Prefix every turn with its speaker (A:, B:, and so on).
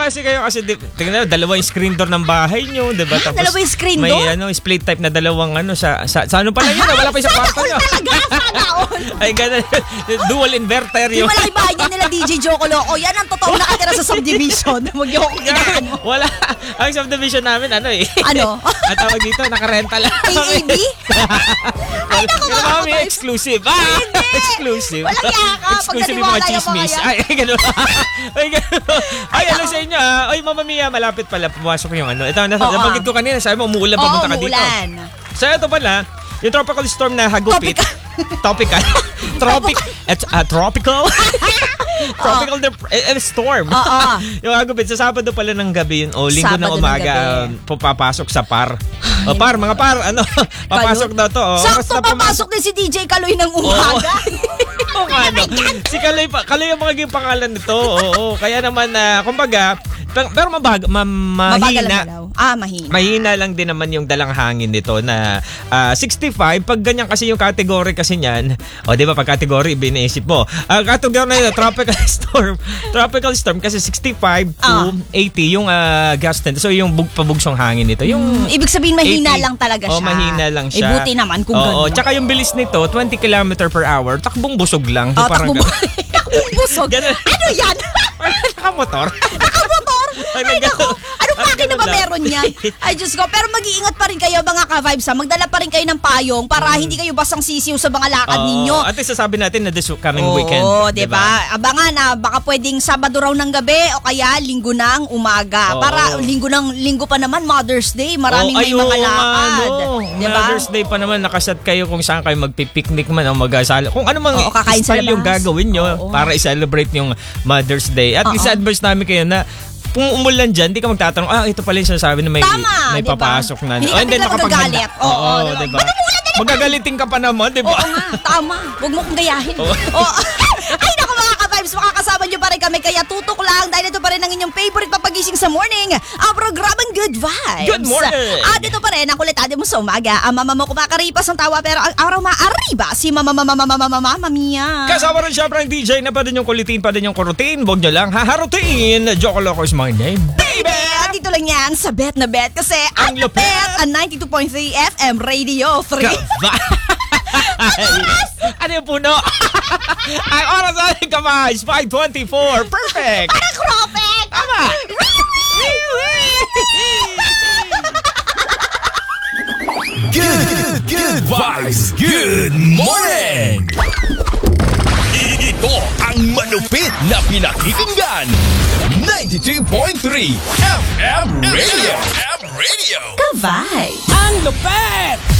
A: kasi kayo kasi tingnan mo, dalawa yung screen door ng bahay nyo, di ba? Tapos
B: dalawa yung screen
A: may
B: door?
A: split type na dalawang sa ano pala yun? Wala pa yung sa kwarto nyo. Ay, ganun. Dual inverter
B: Yung
A: yung...
B: malaki bahay niya nila DJ Joko Loco. Yan ang totoong nakatira sa subdivision. Huwag niyo akong inahan mo.
A: Wala. Ang subdivision namin, Ano? Ang tawag dito, nakarenta lang.
B: AAB? Ay, naku mga
A: Kami
B: ka-vibes.
A: exclusive.
B: Hindi.
A: Exclusive.
B: Walang yaka.
A: Exclusive yung mga
B: Pagkaniwala yung
A: chismis.
B: mga yan.
A: Ay, gano'n. Ay, gano'n. Ay, ano sa inyo Ay, Mama Mia, malapit pala pumasok yung Ito, nabanggit ko kanina, sabi mo, umuulan papunta ka dito.
B: umuulan.
A: So, ito pala, yung tropical storm na hagupit. Tropical. Tropical storm. Yung hagupit, sa Sabado pala ng gabi yun. Linggo ng
B: Sabado ng
A: umaga, papasok sa par. Mga par, papasok daw to.
B: Sakto papasok din si DJ Kaloy ng umaga.
A: Si Kaloy ang magiging pangalan nito. Kaya naman, kumbaga, pero mahina.
B: Mahina.
A: Mahina lang din naman yung dalang hangin nito na 65. Pag ganyan kasi yung category kasi niyan, di ba pag category, biniisip mo. Category na yun, tropical storm kasi 65 to 80 yung gusting. So yung pabugsong hangin nito. Yung
B: ibig sabihin mahina
A: 80,
B: lang talaga siya.
A: Mahina lang siya.
B: Buti naman kung gano'n.
A: Tsaka yung bilis nito, 20 km per hour, takbong busog lang.
B: Takbong busog? Ano yan?
A: Nakamotor.
B: Ay, nako. Anong makina ba meron niya? Ay, Diyos ko. Pero mag-iingat pa rin kayo, mga ka-vibes, Magdala pa rin kayo ng payong para hindi kayo basang sisiw sa mga lakad ninyo.
A: At sasabi natin na this coming weekend.
B: Diba? Abangan baka pwedeng Sabado raw ng gabi o kaya Linggo ng umaga. Para Linggo pa naman, Mother's Day. Maraming may mga lakad. Diba?
A: Mother's Day pa naman, nakasat kayo kung saan kayo magpipiknik man o mag-asala. Kung ano mang style yung gagawin nyo para i-celebrate yung Mother's Day. At isa-advise namin kayo na kung umulan dyan, di ka magtatanong, ito pala yung sinasabi na may
B: diba?
A: papasok na.
B: Hindi ka bigla magagalit.
A: Diba? Magagalitin ka pa naman, diba?
B: Oo nga, tama. Huwag mo kong gayahin. Ay, naku mga ka-vibes, makakasama nyo pa rin kami. Kaya tutok lang dahil ito pa rin ang inyong favorite papagising sa morning. Ang programang Good Vibes.
A: Good morning.
B: At ito pa rin ang kulitade mo sa umaga. Ang mama mo kumakaripas ng tawa pero ang araw maariba si Mama Mia.
A: Kasama rin syempre ang DJ na pa din yung kulitin, pa din yung kurutin. Huwag nyo lang haharutin. Joko Loco is my name.
B: Baby! At dito lang yan sa Bet na Bet kasi ang lupet ang 92.3 FM Radio 3.
A: Ano yung puno? Ang oras natin kamay is 5:24. Perfect!
B: Parang cropek!
A: Tama!
C: Good vibes, good morning! Ito ang manupit na pinakikinggan. 92.3 FM Radio.
B: Ka-vibe!
A: Ang lupet!